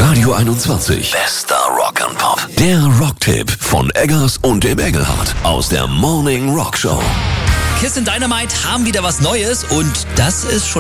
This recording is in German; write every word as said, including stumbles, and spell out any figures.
Radio einundzwanzig. Bester Rock and Pop. Der Rocktipp von Eggers und dem Engelhardt aus der Morning Rock Show. Kiss and Dynamite haben wieder was Neues und das ist schon